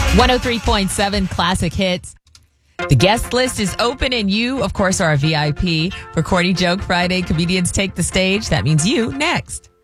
103.7 Classic Hits. The guest list is open, and you, of course, are a VIP for Corny Joke Friday. Comedians take the stage. That means you next.